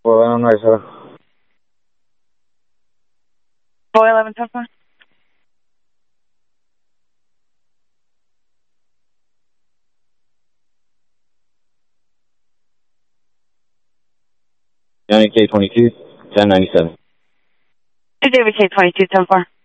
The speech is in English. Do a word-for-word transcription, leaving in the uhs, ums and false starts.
four eleven ninety-seven. four eleven ten four. Johnny K twenty-two, ten ninety-seven. David K twenty-two ten four.